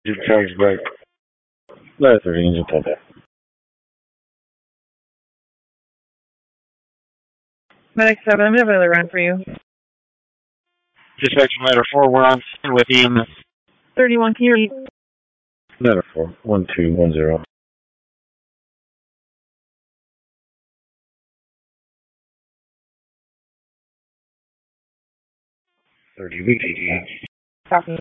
Charge back. That's the engine contact. Medic 7, I'm going to have a run for you. Dispatch Ladder 4, we're on scene with EMS. 31, can you read? Ladder 4, 1210. 30 VTT. Copy.